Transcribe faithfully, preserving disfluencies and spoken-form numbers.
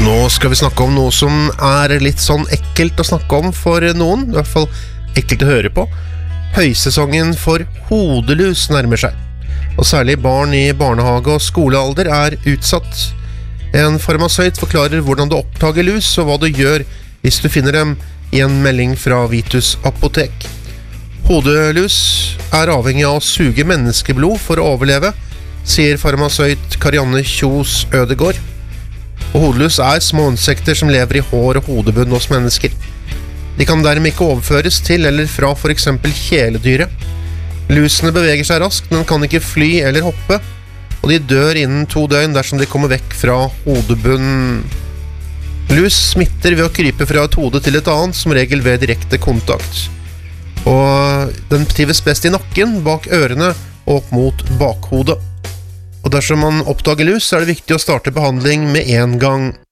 Nå skal vi snakke om noe som er litt sånn ekkelt å snakke om for noen, i hvert fall ekkelt å høre på. Høysesongen for hodelus nærmer seg, og særlig barn i barnehage og skolealder er utsatt. En farmasøyt forklarer hvordan du oppdager lus og hva du gjør hvis du finner dem i en melding fra Vitus Apotek. Hodelus er avhengig av å suge menneskeblod for å overleve, sier farmasøyt Karianne Kjos Ødegård. Og hodelus er små insekter som lever i hår og hodebunn hos mennesker. De kan dermed ikke overføres til eller fra for eksempel kjæledyret. Lusene beveger seg raskt, men kan ikke fly eller hoppe, og de dør innen to døgn dersom de kommer vekk fra hodebunnen. Lus smitter ved å krype fra et hode til et annet, som regel ved direkte kontakt. Og den trives best i nakken, bak ørene og opp mot bakhodet. Og dersom man oppdager lus, så er det viktig å starte behandling med en gang.